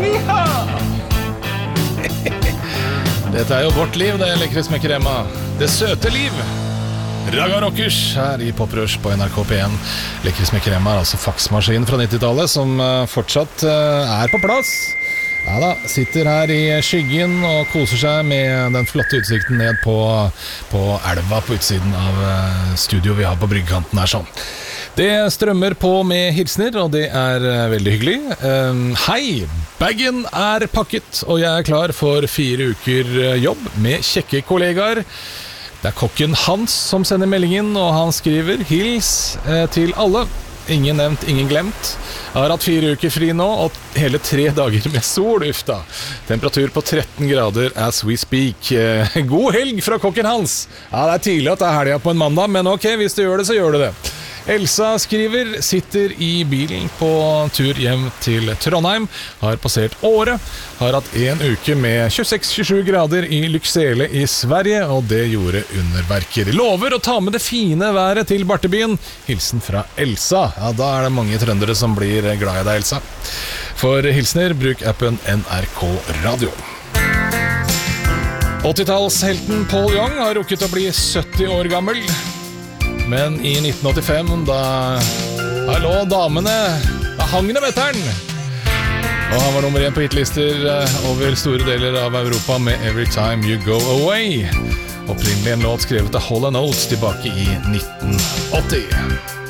Dette jo vårt liv, det lekkere smekkeremma. Det søte liv. Raga Rockers her i Poprush på NRK P1. Lekkere smekkeremma altså faksmaskinen fra 90-tallet som fortsatt på plass. Ja da, sitter her i skyggen og koser seg med den flotte utsikten ned på elva på utsiden av studio vi har på bryggekanten her sånn. Det strømmer på med hilsner, og det veldig hyggelig. Hei, bagen pakket, og jeg klar for 4 uker jobb med kjekke kollegaer. Det kokken Hans som sender meldingen, og han skriver hils til alle. Ingen nevnt, ingen glemt. Jeg har hatt 4 uker fri nå, og hele 3 dager med sol, ufta. Temperatur på 13 grader as we speak. God helg fra kokken Hans. Ja, det tidlig at det helga på en mandag, men ok, hvis du gjør det, så gjør du det. Elsa skriver, sitter i bilen på tur hjem til Trondheim, har passert året, har hatt 1 uke med 26-27 grader i Lyksele i Sverige, og det gjorde underverker. Lover å ta med det fine været til Bartebyen. Hilsen fra Elsa. Ja, da det mange trøndere som blir glad i deg, Elsa. For hilsner, bruk appen NRK Radio. 80-tallshelten Paul Young har rukket å bli 70 år gammel. Men i 1985, da lå damene, da hang dem etter den. Og han var nummer 1 på hitlister over store deler av Europa med Every Time You Go Away. Opprinnelig en låt skrevet av Hall & Oates tilbake i 1980.